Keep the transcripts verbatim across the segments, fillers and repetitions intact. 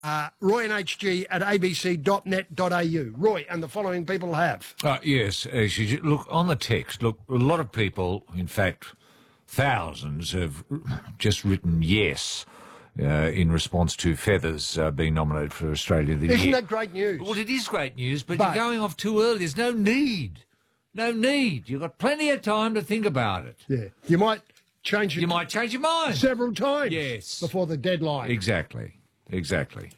Uh, Roy and H G at a b c dot net dot a u. Roy, and the following people have. Uh, yes, uh, she, look, on the text, look, a lot of people, in fact, thousands, have just written yes uh, in response to Feathers uh, being nominated for Australia of the Isn't Year. that great news? Well, it is great news, but, But- you're going off too early. There's no need. No need. You've got plenty of time to think about it. Yeah. You might change it You might change your mind. several times Yes. before the deadline. Exactly. Exactly.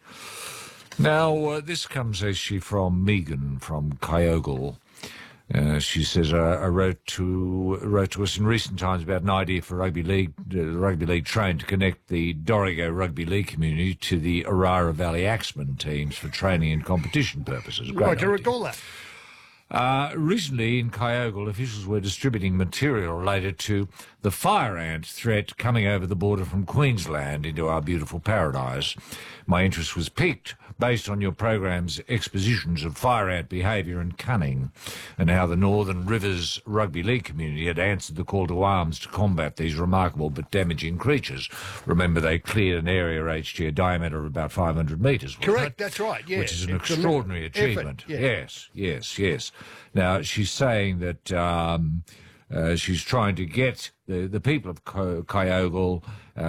Now, uh, this comes actually from Megan from Kyogle. Uh, she says, uh, I wrote to wrote to us in recent times about an idea for rugby league, uh, rugby league train to connect the Dorrigo rugby league community to the Orara Valley Axemen teams for training and competition purposes. Great I can idea. recall that. Uh, recently in Kyogle, officials were distributing material related to the fire ant threat coming over the border from Queensland into our beautiful paradise. My interest was piqued based on your program's expositions of fire ant behaviour and cunning, and how the Northern Rivers Rugby League community had answered the call to arms to combat these remarkable but damaging creatures. Remember, they cleared an area H G a diameter of about five hundred metres. Correct, it? that's right, yes. Which is an It's a extraordinary effort, achievement. yeah. Yes, yes, yes. Now, she's saying that um, uh, she's trying to get the, the people of Ky- Kyogle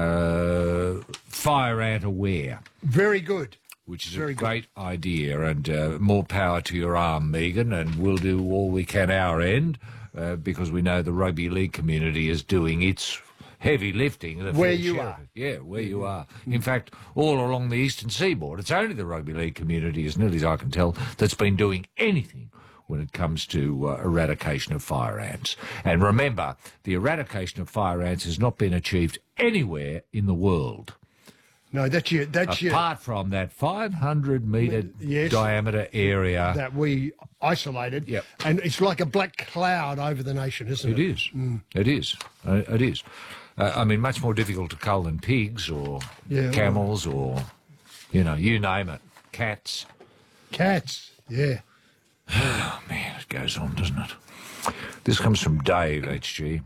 uh, fire ant aware, Very good. which is Very a good. great idea, and uh, more power to your arm, Megan, and we'll do all we can our end, uh, because we know the rugby league community is doing its heavy lifting. the Where fair you share are. of it. Yeah, where you are. In fact, all along the eastern seaboard, it's only the rugby league community, as nearly as I can tell, that's been doing anything when it comes to uh, eradication of fire ants. And remember, the eradication of fire ants has not been achieved anywhere in the world, No, that's your, that's your, apart from that five hundred metre Yes. diameter area. that we isolated. Yep. And it's like a black cloud over the nation, isn't it? It is. It is. Uh, it is. Uh, I mean, much more difficult to cull than pigs or Yeah, camels or, you know, you name it, cats. Cats, yeah. Oh, man, it goes on, doesn't it? This comes from Dave, H G.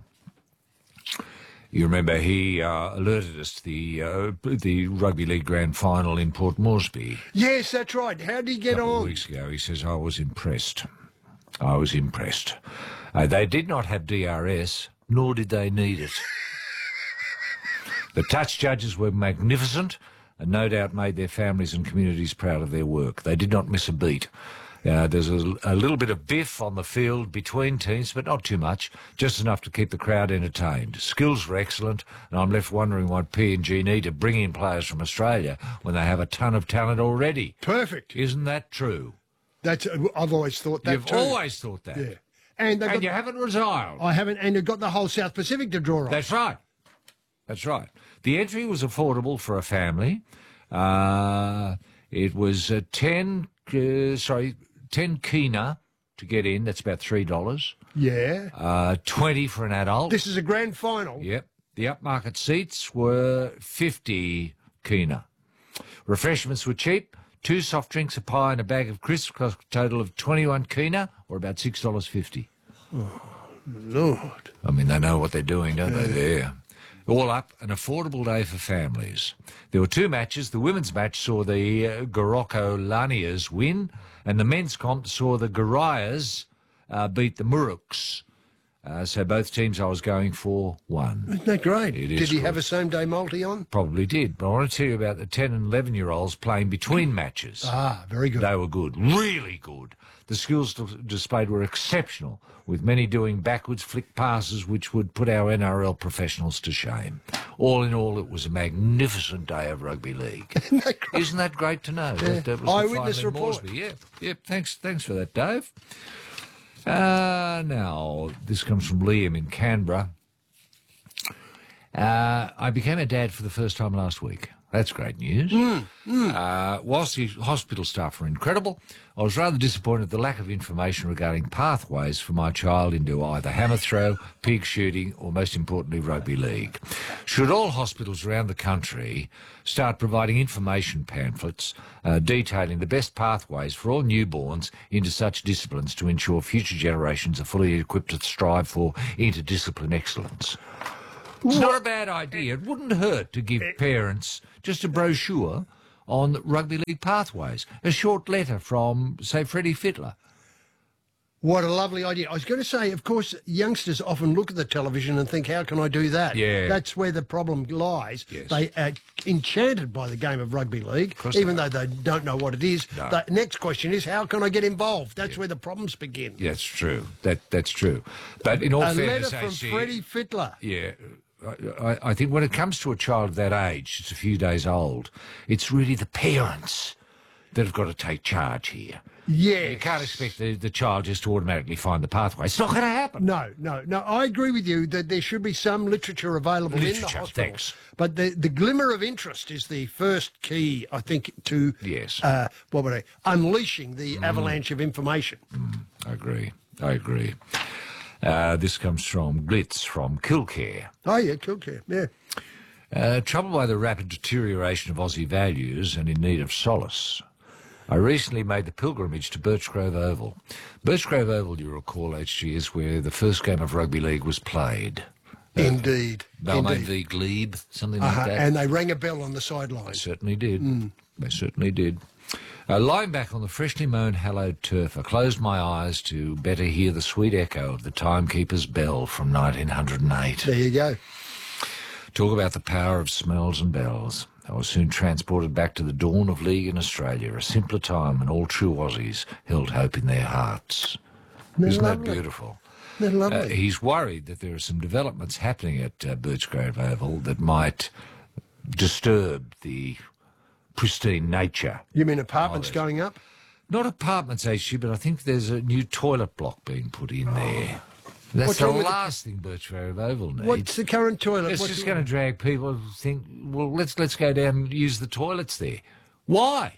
You remember he uh, alerted us to the, uh, the Rugby League Grand Final in Port Moresby Yes, that's right. How did he get a couple of on? weeks ago. He says, I was impressed. I was impressed. Uh, they did not have D R S, nor did they need it. The touch judges were magnificent and no doubt made their families and communities proud of their work. They did not miss a beat. Uh, there's a, a little bit of biff on the field between teams, but not too much, just enough to keep the crowd entertained. Skills were excellent, and I'm left wondering what P and G need to bring in players from Australia when they have a ton of talent already. Perfect. Isn't that true? That's. I've always thought that You've too. always thought that. Yeah. And, they've And got, you haven't resigned. I haven't, and you've got the whole South Pacific to draw on. That's right. That's right. The entry was affordable for a family. Uh, it was uh, ten, uh, sorry, ten kina to get in. That's about three dollars. Yeah. Uh, twenty for an adult. This is a grand final. Yep. The upmarket seats were fifty kina. Refreshments were cheap. Two soft drinks, a pie, and a bag of crisps cost a total of twenty-one kina, or about six dollars fifty. Lord. I mean, they know what they're doing, don't they, there? All up, an affordable day for families. There were two matches. The women's match saw the uh, Goroko Lanias win, and the men's comp saw the Garayas uh, beat the Muruks. Uh, so both teams I was going for won. Isn't that great? It Did is he have good. a same-day multi on? Probably did, but I want to tell you about the ten and eleven-year-olds playing between matches. Ah, very good. They were good, really good. The skills d- displayed were exceptional, with many doing backwards flick passes which would put our N R L professionals to shame. All in all, it was a magnificent day of rugby league. Isn't that great? Isn't that great to know? That, that was the Eyewitness final in report. Moresby. Yeah, yeah. Thanks, thanks for that, Dave. Uh, now, this comes from Liam in Canberra. Uh, I became a dad for the first time last week. That's great news. Mm, Uh, whilst the hospital staff were incredible, I was rather disappointed at the lack of information regarding pathways for my child into either hammer throw, pig shooting, or most importantly, rugby league. Should all hospitals around the country start providing information pamphlets uh, detailing the best pathways for all newborns into such disciplines to ensure future generations are fully equipped to strive for interdiscipline excellence? It's not a bad idea. It wouldn't hurt to give parents just a brochure on rugby league pathways. A short letter from, say, Freddie Fittler. What a lovely idea. I was going to say, of course, youngsters often look at the television and think, how can I do that? Yeah. That's where the problem lies. Yes. They are enchanted by the game of rugby league, even though they don't know what it is. No. The next question is, how can I get involved? That's where the problems begin. Yeah, that's true. That That's true. But in all A fairness, letter from actually, Freddie Fittler. Yeah, I, I- I think when it comes to a child of that age, it's a few days old, it's really the parents that have got to take charge here. Yeah. You can't expect the, the child just to automatically find the pathway. It's not going to happen. No, no, no. I agree with you that there should be some literature available in the Literature, hospital. thanks. But the, the glimmer of interest is the first key, I think, to Yes. uh, what would I, unleashing the avalanche of information. I agree. I agree. Uh, this comes from Glitz from Killcare. Oh, yeah, cool, yeah, yeah. Uh, troubled by the rapid deterioration of Aussie values and in need of solace, I recently made the pilgrimage to Birchgrove Oval. Birchgrove Oval, you recall, H G, is where the first game of rugby league was played. Indeed. Balmain Indeed. v Glebe, something Uh-huh, like that. and they rang a bell on the They sidelines. certainly did. They certainly did. Uh, lying back on the freshly mown, hallowed turf, I closed my eyes to better hear the sweet echo of the timekeeper's bell from nineteen oh eight. There you go. Talk about the power of smells and bells. I was soon transported back to the dawn of league in Australia, a simpler time when all true Aussies held hope in their hearts. They're Isn't that lovely. beautiful? They're Uh, lovely. he's worried that there are some developments happening at uh, Birchgrove Oval that might disturb the pristine nature. You mean apartments Oh, going up? Not apartments, actually, but I think there's a new toilet block being put in there. That's What's the wrong with the- last thing Birchgrove Oval needs. What's the current toilet? It's What's just the- going to drag people to think, well, let's let's go down and use the toilets there. Why?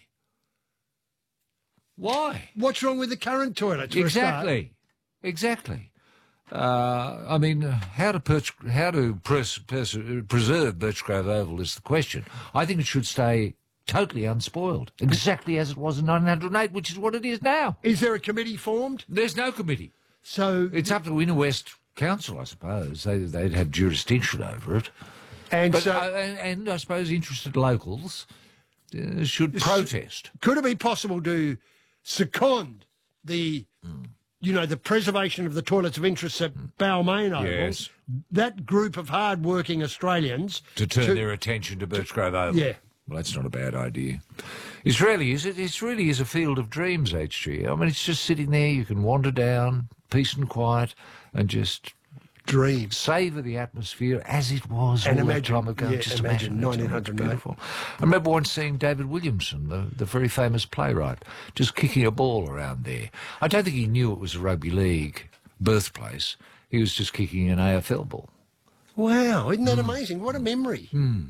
Why? What's wrong with the current toilets? for a start? Exactly. Exactly. Uh, I mean, uh, how to perch, how to pres, pers, preserve Birchgrove Oval is the question. I think it should stay totally unspoiled, exactly as it was in nineteen oh eight, which is what it is now. Is there a committee formed? There's no committee. So, It's up to Inner West Council, I suppose. They, they'd have jurisdiction over it. and But, so uh, and, and I suppose interested locals uh, should protest. could it be possible to second the, you know, the preservation of the toilets of interest at Balmain Oval? Yes. That group of hard-working Australians To turn their attention to Birchgrove Oval. Yeah. Well, that's not a bad idea. It's really is it. It's really is a field of dreams, H G. I mean, it's just sitting there. You can wander down, peace and quiet, and just dreams. savour the atmosphere as it was And all imagine- that time ago. yeah, just imagine imagine, nineteen It's oh eight. beautiful. I remember once seeing David Williamson, the, the very famous playwright, just kicking a ball around there. I don't think he knew it was a rugby league birthplace. He was just kicking an A F L ball. Wow, isn't that Hmm. amazing? What a memory.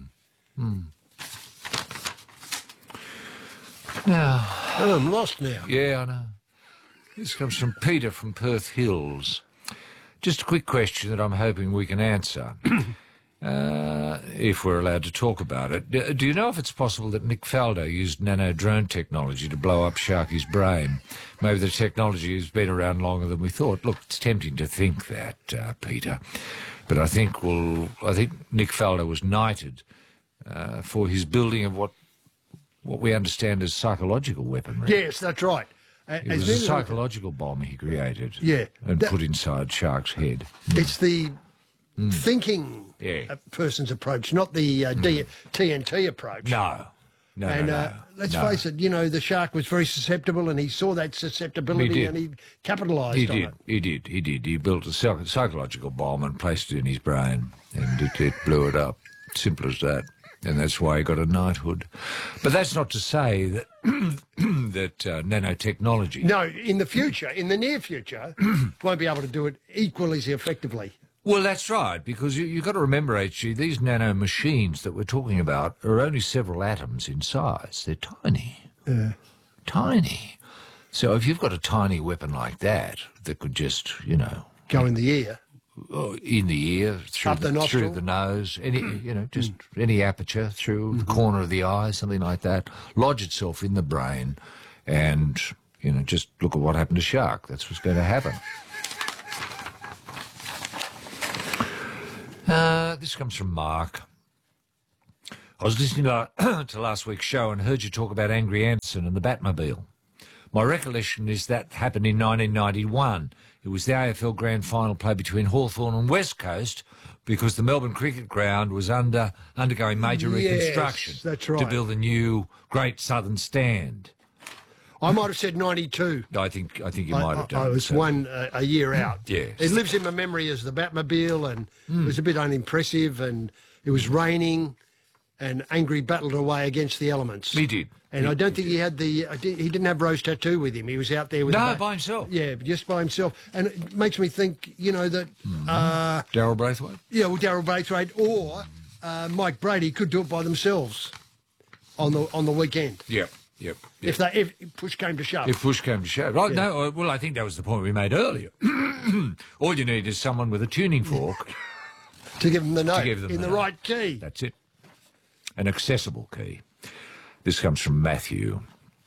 Now, Oh, I'm lost now. yeah, I know. This comes from Peter from Perth Hills. Just a quick question that I'm hoping we can answer, uh, if we're allowed to talk about it. Do, do you know if it's possible that Nick Faldo used nano drone technology to blow up Sharky's brain? Maybe the technology has been around longer than we thought. Look, it's tempting to think that, uh, Peter, but I think well, I think Nick Faldo was knighted uh, for his building of what what we understand as psychological weaponry. Yes, that's right. Uh, It as was a many- psychological bomb he created. Yeah. And That- put inside Shark's head. It's the thinking Yeah. uh, person's approach, not the uh, D- T N T approach. No. No, And no, no. uh, let's no. face it, you know, the shark was very susceptible and he saw that susceptibility He did. and he capitalised He on did, it. he did, he did. He built a psych- psychological bomb and placed it in his brain, and it, it blew it up. Simple as that. And that's why he got a knighthood. But that's not to say that that uh, nanotechnology... No, in the future, in the near future, won't be able to do it equally as effectively. Well, that's right, because you, you've got to remember, H G, these nano machines that we're talking about are only several atoms in size. They're tiny. Yeah. Tiny. So if you've got a tiny weapon like that that could just, you know, Go in the ear. oh, in the ear, through Up the the, nostril. through the nose, any, you know, just any aperture through the corner of the eye, something like that, lodge itself in the brain, and, you know, just look at what happened to Shark. That's what's going to happen. Uh, this comes from Mark. I was listening to, to last week's show and heard you talk about Angry Anderson and the Batmobile. My recollection is that happened in nineteen ninety-one. It was the A F L Grand Final play between Hawthorn and West Coast because the Melbourne Cricket Ground was under undergoing major Yes, reconstruction that's right. to build a new Great Southern Stand. I might have said ninety-two. I think I think you I, might have done. I, I was so. one uh, a year out. Yes. It lives in my memory as the Batmobile, and Mm. it was a bit unimpressive, and it was raining, and Angry battled away against the elements. He did. And he, I don't think he had the, I did, he didn't have Rose Tattoo with him. He was out there with No, the bat- by himself. Yeah, just by himself. And it makes me think, you know, that, Mm-hmm. uh, Darryl Braithwaite? yeah, well, Darryl Braithwaite or uh, Mike Brady could do it by themselves on the on the weekend. Yep, yep. yep. If they if push came to shove. If push came to shove. Right, no, uh, well, I think that was the point we made earlier. All you need is someone with a tuning fork. to give them the note give them in the the note. right key. That's it. An accessible key. This comes from Matthew.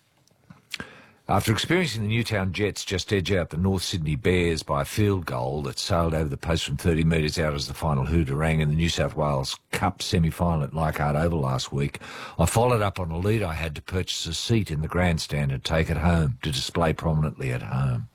After experiencing the Newtown Jets just edge out the North Sydney Bears by a field goal that sailed over the post from thirty metres out as the final hooter rang in the New South Wales Cup semi-final at Leichhardt Oval last week, I followed up on a lead I had to purchase a seat in the grandstand and take it home to display prominently at home.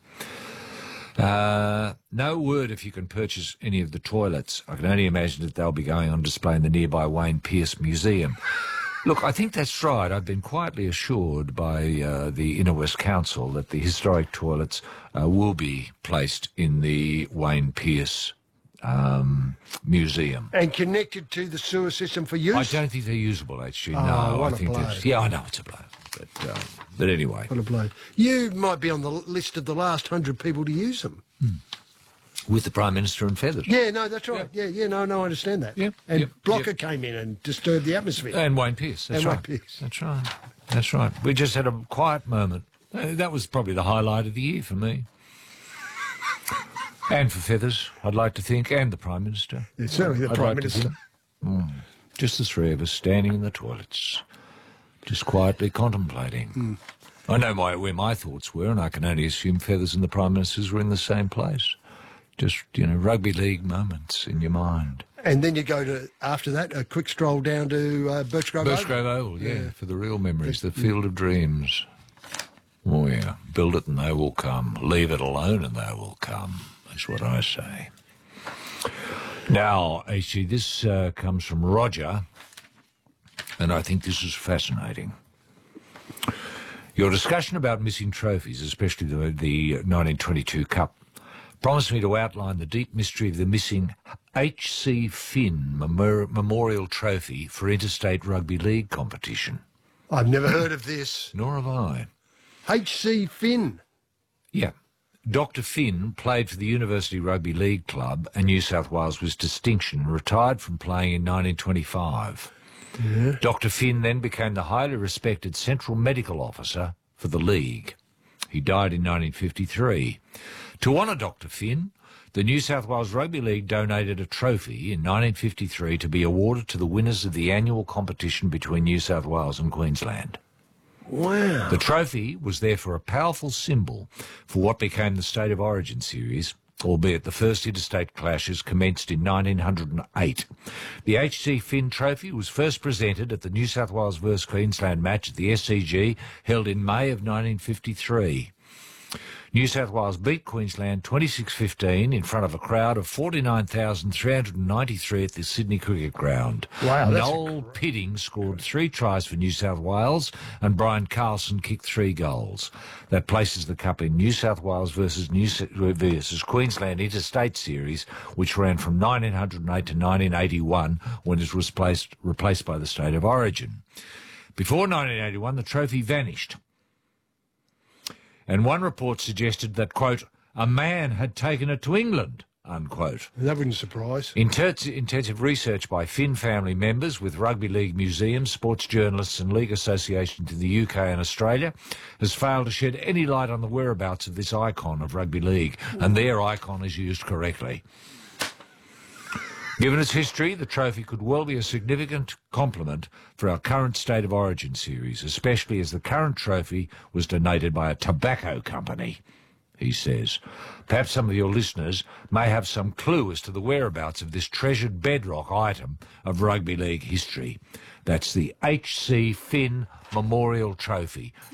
Uh, no word if you can purchase any of the toilets. I can only imagine that they'll be going on display in the nearby Wayne Pearce Museum. Look, I think that's right. I've been quietly assured by uh, the Inner West Council that the historic toilets uh, will be placed in the Wayne Pearce um, Museum. And connected to the sewer system for use. I don't think they're usable, actually. Oh, no, what I a think blow. that's... Yeah, I know it's a blow. But, um, but anyway. What a blow. You might be on the list of the last hundred people to use them. With the Prime Minister and feathers. Yeah, no, that's right. Yeah, yeah, no, no, I understand that. Yeah, And yep, Blocker yep. came in and disturbed the atmosphere. And Wayne Pearce. That's And Wayne right. Pearce. That's right. That's right. We just had a quiet moment. Uh, that was probably the highlight of the year for me. And for feathers, I'd like to think, and the Prime Minister. Yeah, certainly the I'd Prime like to Minister. think. Mm. Just the three of us standing in the toilets, just quietly contemplating. Mm. I know my, where my thoughts were, and I can only assume feathers and the Prime Ministers were in the same place. Just, you know, rugby league moments in your mind. And then you go to, after that, a quick stroll down to uh, Birchgrove Oval. Birchgrove Oval, yeah, Yeah. for the real memories, the field of dreams. Oh, yeah. Build it and they will come. Leave it alone and they will come, is what I say. Now, H G, this uh, comes from Roger, and I think this is fascinating. Your discussion about missing trophies, especially the, the nineteen twenty-two Cup, promised me to outline the deep mystery of the missing H C Finn Memor- Memorial Trophy for Interstate Rugby League competition. I've never heard of this. Nor have I. H C Finn. Yeah. Doctor Finn played for the University Rugby League Club and New South Wales with distinction and retired from playing in nineteen twenty-five. Yeah. Doctor Finn then became the highly respected Central Medical Officer for the league. He died in nineteen fifty-three. To honour Doctor Finn, the New South Wales Rugby League donated a trophy in nineteen fifty-three to be awarded to the winners of the annual competition between New South Wales and Queensland. Wow. The trophy was therefore a powerful symbol for what became the State of Origin series, albeit the first interstate clashes commenced in nineteen oh eight. The H C Finn Trophy was first presented at the New South Wales versus Queensland match at the S C G, held in May of nineteen fifty-three. New South Wales beat Queensland twenty-six fifteen in front of a crowd of forty-nine thousand three hundred ninety-three at the Sydney Cricket Ground. Wow, that's Noel Pitting scored three tries for New South Wales and Brian Carlson kicked three goals. That places the Cup in New South Wales versus New versus Queensland Interstate Series, which ran from nineteen oh eight to nineteen eighty-one, when it was placed, replaced by the State of Origin. Before nineteen eighty-one, the trophy vanished. And one report suggested that, quote, a man had taken it to England, unquote. That wouldn't surprise. Inter- intensive research by Finn family members with rugby league museums, sports journalists and league associations in the U K and Australia has failed to shed any light on the whereabouts of this icon of rugby league, and their icon is used correctly. Given its history, the trophy could well be a significant complement for our current State of Origin series, especially as the current trophy was donated by a tobacco company. he says. Perhaps some of your listeners may have some clue as to the whereabouts of this treasured bedrock item of rugby league history. That's the H C Finn Memorial Trophy.